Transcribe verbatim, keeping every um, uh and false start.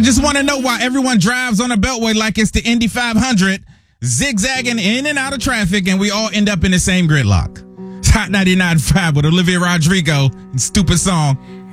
just want to know why everyone drives on a beltway like it's the Indy five hundred, zigzagging in and out of traffic, and we all end up in the same gridlock. It's Hot ninety-nine point five with Olivia Rodrigo and Stupid Song.